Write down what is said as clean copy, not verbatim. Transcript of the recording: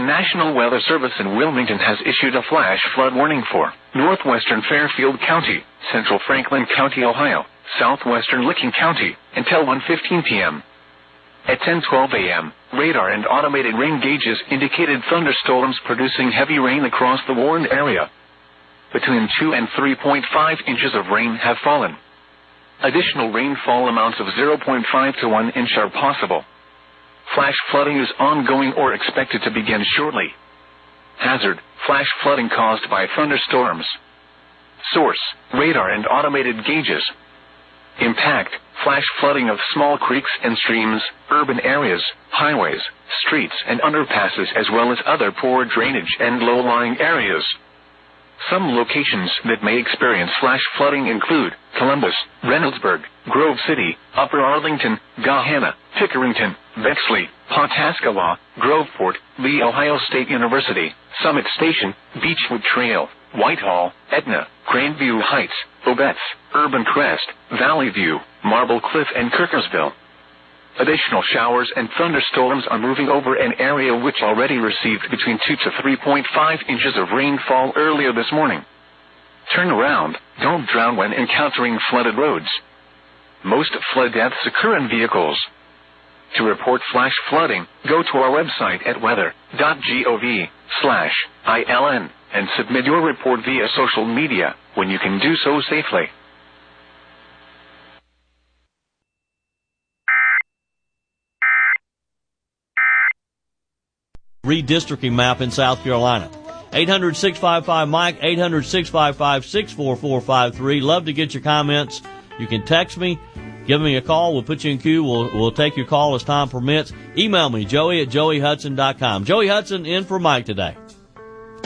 National Weather Service in Wilmington has issued a flash flood warning for northwestern Fairfield County, central Franklin County, Ohio, southwestern Licking County, until 1:15 p.m. At 10:12 a.m., radar and automated rain gauges indicated thunderstorms producing heavy rain across the warned area. Between 2 and 3.5 inches of rain have fallen. Additional rainfall amounts of 0.5 to 1 inch are possible. Flash flooding is ongoing or expected to begin shortly. Hazard: flash flooding caused by thunderstorms. Source: radar and automated gauges. Impact: flash flooding of small creeks and streams, urban areas, highways, streets and underpasses, as well as other poor drainage and low-lying areas. Some locations that may experience flash flooding include Columbus, Reynoldsburg, Grove City, Upper Arlington, Gahanna, Pickerington, Bexley, Pawhuska, Groveport, The Ohio State University, Summit Station, Beechwood Trail, Whitehall, Etna, Grandview Heights, Obetz, Urban Crest, Valley View, Marble Cliff and Kirkersville. Additional showers and thunderstorms are moving over an area which already received between 2 to 3.5 inches of rainfall earlier this morning. Turn around, don't drown when encountering flooded roads. Most flood deaths occur in vehicles. To report flash flooding, go to our website at weather.gov/ILN and submit your report via social media when you can do so safely. Redistricting map in South Carolina. 800-655-MIKE, 800-655-64453. Love to get your comments. You can text me, give me a call. We'll put you in queue. We'll take your call as time permits. Email me, Joey@joeyhudson.com. Joey Hudson in for Mike today.